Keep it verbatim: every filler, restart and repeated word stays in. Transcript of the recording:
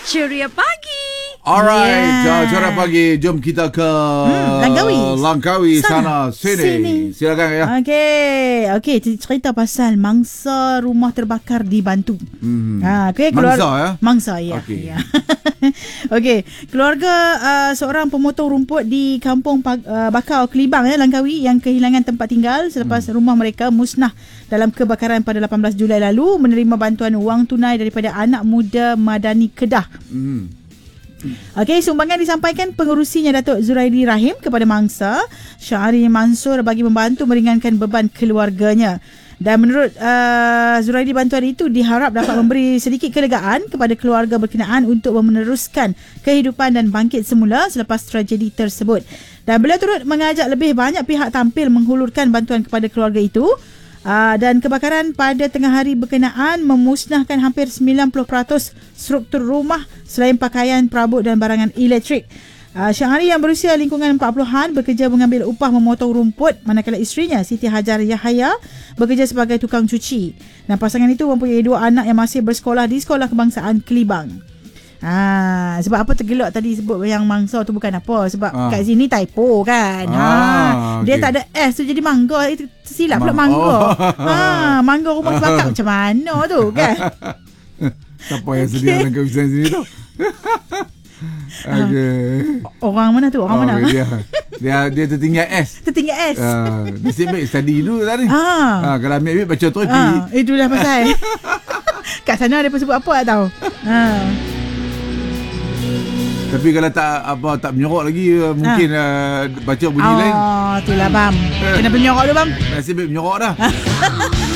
Ceria Pagi. Alright, Yeah. uh, Ceria Pagi. Jom kita ke Hmm, Langkawi. Langkawi sana, Sana, sini. sini. Silakan ya. Okey, okey, cerita pasal mangsa rumah terbakar di Bantu. Hmm. Ha, okey, keluar Mangsa, ya? Mangsa ya. Okey. Ya. Okey, keluarga uh, seorang pemotong rumput di kampung Pag- uh, Bakau Kelibang ya Langkawi yang kehilangan tempat tinggal selepas hmm. rumah mereka musnah dalam kebakaran pada lapan belas Julai lalu menerima bantuan wang tunai daripada anak muda Madani Kedah. Hmm. Okey, sumbangan disampaikan pengerusinya Datuk Zuraidi Rahim kepada mangsa Syahri Mansur bagi membantu meringankan beban keluarganya. Dan menurut uh, Zuraidi, bantuan itu diharap dapat memberi sedikit kelegaan kepada keluarga berkenaan untuk meneruskan kehidupan dan bangkit semula selepas tragedi tersebut. Dan beliau turut mengajak lebih banyak pihak tampil menghulurkan bantuan kepada keluarga itu. Uh, dan kebakaran pada tengah hari berkenaan memusnahkan hampir sembilan puluh peratus struktur rumah selain pakaian, perabot dan barangan elektrik. Uh, Syahari yang berusia lingkungan empat puluhan bekerja mengambil upah memotong rumput, manakala isterinya Siti Hajar Yahaya bekerja sebagai tukang cuci. Dan pasangan itu mempunyai dua anak yang masih bersekolah di Sekolah Kebangsaan Kelibang. Ha, sebab apa tergelak tadi sebut yang mangsa tu bukan apa, sebab ah. kat sini typo kan. Ha, Ah, dia okay. tak ada S tu jadi mangga, itu tersilap pula Ma- mangga. oh. Ha, mangga rumah terbakar macam mana tu kan? Siapa yang sedia dalam kawasan sini tu? Okay. Orang mana tu? Orang Oh, mana? Dia, dia, dia tertinggal S. Tertinggal S. Uh, nasib baik study dulu tadi. Ah. Ha, kalau ambil-ambil baca tropi. Ah, itulah pasal. Kat sana dia pun sebut apa tak tahu. Ha. Tapi kalau tak apa tak menyorok lagi mungkin uh, baca bunyi Oh, lain. itulah bang. Kena penyorok dulu bang. Nasib baik menyorok dah.